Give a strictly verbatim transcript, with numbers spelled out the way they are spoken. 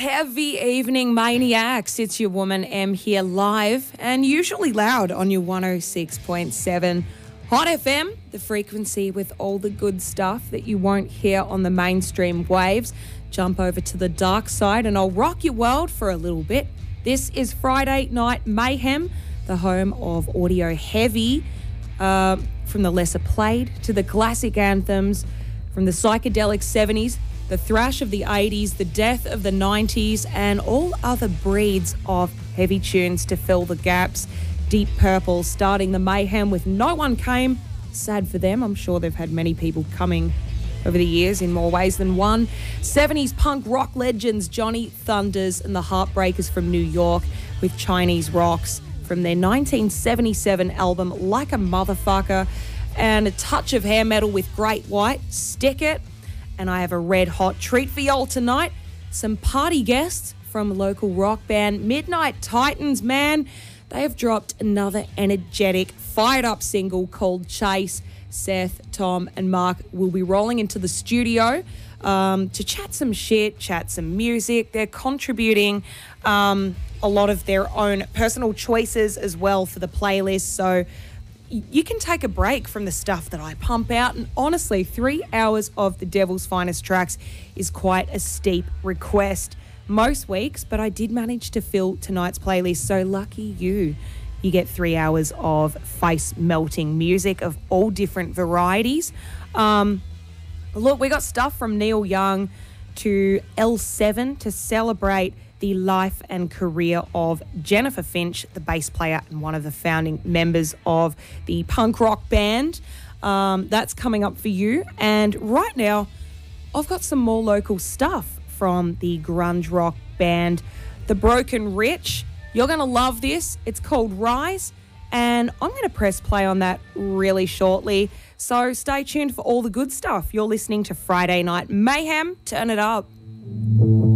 Heavy evening maniacs. It's your woman Em here live and usually loud on your one oh six point seven Hot F M, the frequency with all the good stuff that you won't hear on the mainstream waves. Jump over to the dark side and I'll rock your world for a little bit. This is Friday Night Mayhem, the home of audio heavy, uh, from the lesser played to the classic anthems, from the psychedelic seventies, the thrash of the eighties, the death of the nineties, and all other breeds of heavy tunes to fill the gaps. Deep Purple starting the mayhem with No One Came. Sad for them. I'm sure they've had many people coming over the years in more ways than one. seventies punk rock legends Johnny Thunders and the Heartbreakers from New York with Chinese Rocks from their nineteen seventy-seven album Like a Motherfucker, and a touch of hair metal with Great White, Stick It. And I have a red hot treat for y'all tonight. Some party guests from local rock band Midnight Titans, man. They have dropped another energetic, fired up single called Chase. Seth, Tom and Mark will be rolling into the studio um, to chat some shit, chat some music. They're contributing um, a lot of their own personal choices as well for the playlist. So you can take a break from the stuff that I pump out. And honestly, three hours of the Devil's Finest tracks is quite a steep request most weeks, but I did manage to fill tonight's playlist. So lucky you. You get three hours of face-melting music of all different varieties. Um, look, we got stuff from Neil Young to L seven to celebrate the life and career of Jennifer Finch, the bass player and one of the founding members of the punk rock band. Um, that's coming up for you. And right now, I've got some more local stuff from the grunge rock band The Broken Rich. You're going to love this. It's called Rise, and I'm going to press play on that really shortly. So stay tuned for all the good stuff. You're listening to Friday Night Mayhem. Turn it up.